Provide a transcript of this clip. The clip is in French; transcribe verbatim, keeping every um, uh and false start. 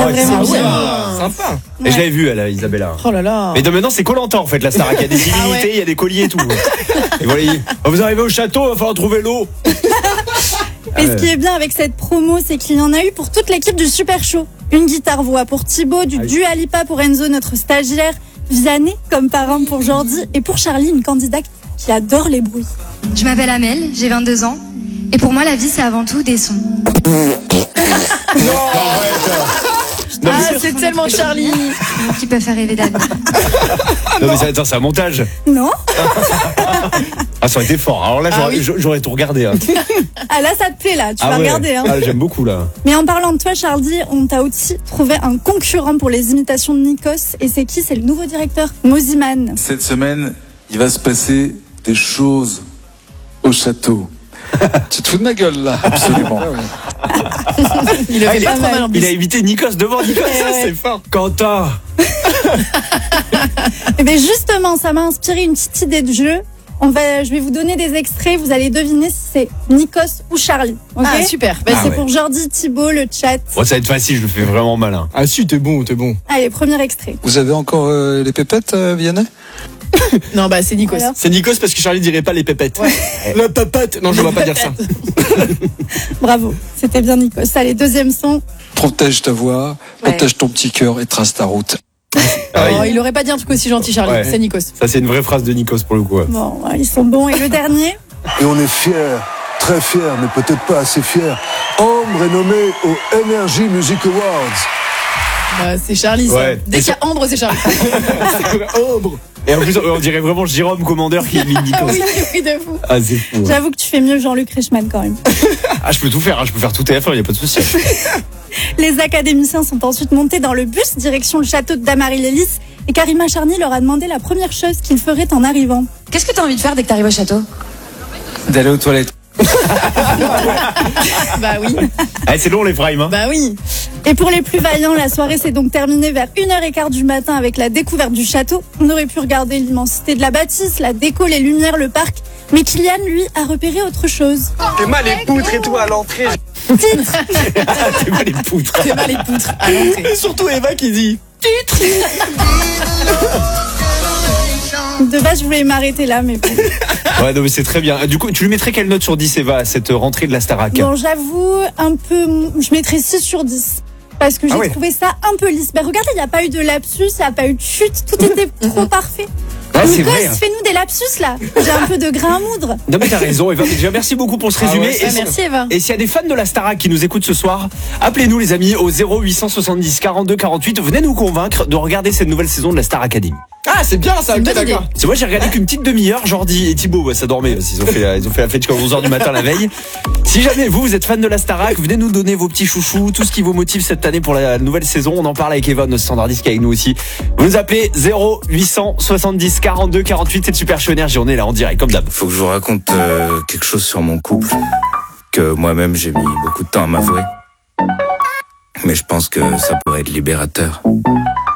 Ah, vraiment c'est bien. bien. Sympa. Et je l'avais vu, elle, Isabella. Oh là là. Mais de maintenant, c'est Koh-Lanta, en fait, la Starac. Il y a des illimités, Ah ouais. il y a des colliers et tout. Et voilà, il- oh, vous arrivez au château, il va falloir trouver l'eau. Et ce qui est bien avec cette promo, c'est qu'il y en a eu pour toute l'équipe du Super Show. Une guitare-voix pour Thibaut, du Ah oui. Dua Lipa pour Enzo, notre stagiaire, Vianney comme parrain pour Jordi, et pour Charlie, une candidate qui adore les bruits. Je m'appelle Amel, j'ai vingt-deux ans. Et pour moi, la vie, c'est avant tout des sons. Non, Ah, mais, c'est tellement Charlie. Qui peuvent faire rêver d'avenir. non, mais c'est, attends, c'est un montage. Non? Ah, ça aurait été fort. Alors là, Ah j'aurais, oui. j'aurais tout regardé. Hein. Ah là, ça te plaît là, tu Ah vas ouais. regarder. Hein. Ah, j'aime beaucoup, là. Mais en parlant de toi, Charlie, on t'a aussi trouvé un concurrent pour les imitations de Nikos. Et c'est qui? C'est le nouveau directeur, Moziman. Cette semaine, il va se passer des choses au château. Tu te fous de ma gueule là? Absolument. Il Ah, avait il, pas a, mal en il plus. a évité Nikos devant Nikos. Eh Ça, ouais. c'est fort. Quentin. Et bien justement, ça m'a inspiré une petite idée de jeu. On va, je vais vous donner des extraits, vous allez deviner si c'est Nikos ou Charlie. Ok? Ah, super. Ben, Ah c'est ouais. pour Jordi, Thibaut, le chat. Bon, ça va être facile, je le fais vraiment malin. Ah si, t'es bon, t'es bon. Allez, premier extrait. Vous avez encore euh, les pépettes, euh, Vianney? Non, bah, c'est Nikos. Alors C'est Nikos parce que Charlie dirait pas les pépettes. La pépette. Non, je vais pas dire ça. Bravo, c'était bien Nikos. Allez, deuxième son. Protège ta voix, Ouais. protège ton petit cœur et trace ta route. Ah, Oh, il- il aurait pas dit un truc aussi gentil, Charlie. Ouais. C'est Nikos. Ça, c'est une vraie phrase de Nikos pour le coup. ouais. Bon, ouais, ils sont bons. Et le dernier. Et on est fiers, très fiers, mais peut-être pas assez fiers. Ambre est nommé aux Energy Music Awards. Bah, c'est Charlie, ça. Ouais. Dès qu'il y a Ambre, c'est Charlie. Ombre. Et en plus, on dirait vraiment Jérôme Commandeur qui imite Nikos. oui, oui, de fou. Ah, c'est fou. ouais. J'avoue que tu fais mieux Jean-Luc Reichmann quand même. Ah, je peux tout faire, hein, je peux faire tout T F un, il n'y a pas de souci. Les académiciens sont ensuite montés dans le bus direction le château de Damary-Lélis. Et Karima Charny leur a demandé la première chose qu'ils feraient en arrivant. Qu'est-ce que t'as envie de faire dès que t'arrives au château? D'aller aux toilettes. Bah oui. Ah, c'est long les primes. Hein. Bah oui. Et pour les plus vaillants, la soirée s'est donc terminée vers une heure quinze du matin avec la découverte du château. On aurait pu regarder l'immensité de la bâtisse, la déco, les lumières, le parc. Mais Kylian, lui, a repéré autre chose. T'es mal les poutres et tout à l'entrée. C'est pas les poutres. C'est mal les poutres à l'entrée. Et surtout Eva qui dit. De base, je voulais m'arrêter là, mais bon. Ouais, non, mais c'est très bien. Du coup, tu lui mettrais quelle note sur dix, Eva, à cette rentrée de la Starac? Bon, j'avoue, un peu, je mettrais six sur dix. Parce que j'ai Ah ouais. trouvé ça un peu lisse. Ben, regardez, il n'y a pas eu de lapsus, il n'y a pas eu de chute, tout était trop parfait. Ouais, c'est Nikos, vrai. hein. fais-nous des lapsus là. J'ai un peu de grain à moudre. Non, mais t'as raison, Eva. Déjà, merci beaucoup pour ce Ah résumé. ouais, et, c'est si- Merci, Eva. et s'il y a des fans de la Starac qui nous écoutent ce soir, appelez-nous, les amis, au zéro huit cent soixante-dix quarante-deux quarante-huit. Venez nous convaincre de regarder cette nouvelle saison de la Star Academy. Ah, c'est bien ça, C'est une ok, bonne idée. d'accord. C'est moi, j'ai regardé qu'une petite demi-heure. Jordi et Thibaut, ouais, ça dormait. Ils ont fait la, ils ont fait la fête jusqu'à onze heures du matin la veille. Si jamais vous, vous êtes fan de la Starac, venez nous donner vos petits chouchous, tout ce qui vous motive cette année pour la nouvelle saison. On en parle avec Eva, notre standardiste qui est avec nous aussi. Vous nous appelez zéro huit cent soixante-dix quarante-deux quarante-huit. C'est le Super Show Énergie. On est là en direct, comme d'hab. Faut que je vous raconte euh, quelque chose sur mon couple que moi-même j'ai mis beaucoup de temps à m'avouer. Mais je pense que ça pourrait être libérateur.